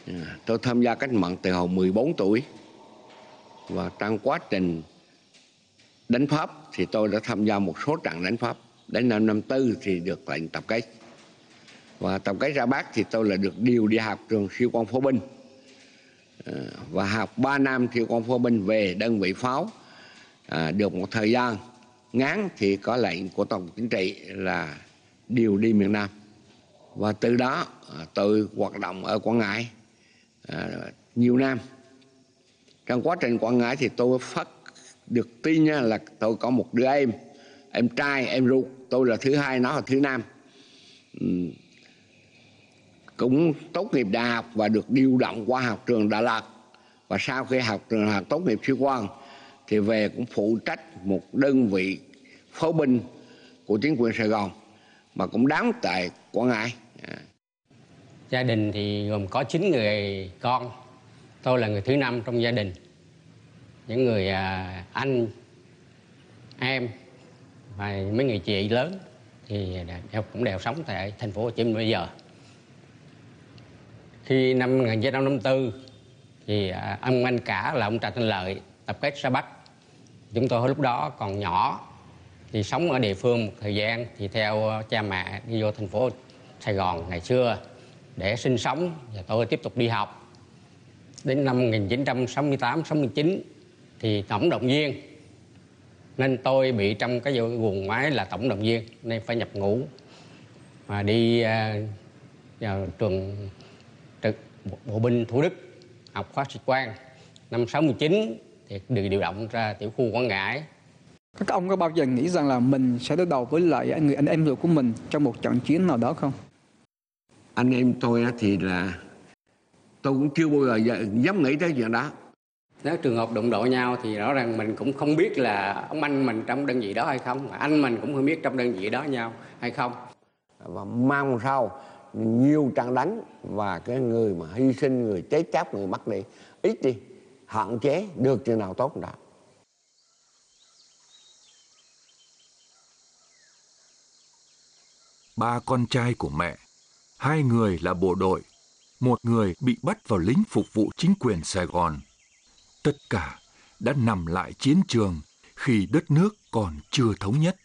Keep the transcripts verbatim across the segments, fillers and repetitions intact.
Tôi tham gia cách mạng từ hồi mười bốn tuổi. Và trong quá trình đánh Pháp thì tôi đã tham gia một số trận đánh Pháp. Đến năm năm tư thì được lệnh tập kết. Và tập kết ra Bắc thì tôi là được điều đi học trường Sĩ quan pháo binh. Và học ba năm Sĩ quan pháo binh về đơn vị pháo. À, được một thời gian ngắn thì có lệnh của Tổng Chính trị là điều đi miền Nam. Và từ đó tôi hoạt động ở Quảng Ngãi à, nhiều năm. Trong quá trình Quảng Ngãi thì tôi phát được tin là tôi có một đứa em, em trai, em ruột. Tôi là thứ hai, nó là thứ năm. Uhm, cũng tốt nghiệp đại học và được điều động qua học trường Đà Lạt. Và sau khi học trường học tốt nghiệp sĩ quan thì về cũng phụ trách một đơn vị pháo binh của chính quyền Sài Gòn mà cũng đóng tại Quảng Ngãi. À. Gia đình thì gồm có chín người con. Tôi là người thứ năm trong gia đình. Những người à, anh, em và mấy người chị lớn thì đều, cũng đều sống tại thành phố Hồ Chí Minh bây giờ. Khi năm một nghìn chín trăm năm mươi tư thì à, ông anh cả là ông Trần Thanh Lợi tập kết ra Bắc. Chúng tôi lúc đó còn nhỏ thì sống ở địa phương một thời gian thì theo cha mẹ đi vô thành phố Sài Gòn ngày xưa để sinh sống, và tôi tiếp tục đi học. Đến năm một nghìn chín trăm sáu mươi tám sáu mươi chín thì tổng động viên, nên tôi bị trong cái guồng máy là tổng động viên nên phải nhập ngũ và đi uh, vào trường trực bộ binh Thủ Đức học khóa sĩ quan. Năm sáu mươi chín thì được điều động ra tiểu khu Quảng Ngãi. Các ông có bao giờ nghĩ rằng là mình sẽ đối đầu với lại người anh em ruột của mình trong một trận chiến nào đó không? Anh em tôi thì là tôi cũng chưa bao giờ dám nghĩ tới chuyện đó. Nếu trường hợp đụng độ nhau thì rõ ràng mình cũng không biết là ông anh mình trong đơn vị đó hay không, anh mình cũng không biết trong đơn vị đó nhau hay không. Và mong sao nhiều trận đánh và cái người mà hy sinh, người chết chóc, người mất đi ít đi, hạn chế được chừng nào tốt đó. Ba con trai của mẹ, hai người là bộ đội, một người bị bắt vào lính phục vụ chính quyền Sài Gòn. Tất cả đã nằm lại chiến trường khi đất nước còn chưa thống nhất.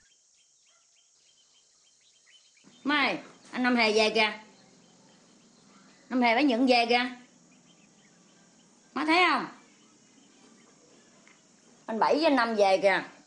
Mai, anh Năm Hề về kìa. Năm Hề phải nhận về kìa. Má thấy không? Anh Bảy với anh Năm về kìa.